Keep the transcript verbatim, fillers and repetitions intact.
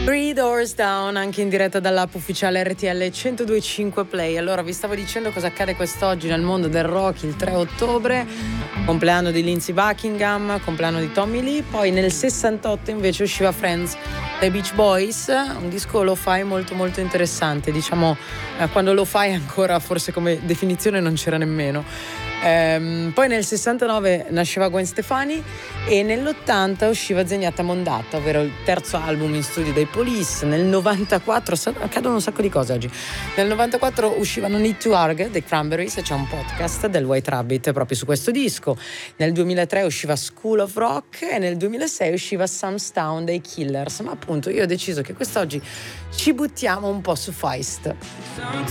Three Doors Down, anche in diretta dall'app ufficiale R T L centodue e cinque Play. Allora, vi stavo dicendo cosa accade quest'oggi nel mondo del rock. Il tre ottobre, compleanno di Lindsey Buckingham, compleanno di Tommy Lee. Poi nel sessantotto invece usciva Friends dai Beach Boys, un disco lo fai molto molto interessante, diciamo, eh, quando lo fai ancora forse come definizione non c'era nemmeno. Ehm, poi nel sessantanove nasceva Gwen Stefani e nell'ottanta usciva Zenyatta Mondatta, ovvero il terzo album in studio dei Police. Nel novantaquattro, accadono un sacco di cose oggi, nel novantaquattro uscivano Need to Argue dei Cranberries e c'è un podcast del White Rabbit proprio su questo disco. Nel duemilatré usciva School of Rock e nel duemilasei usciva Sam's Town dei Killers. Ma appunto io ho deciso che quest'oggi ci buttiamo un po' su Feist.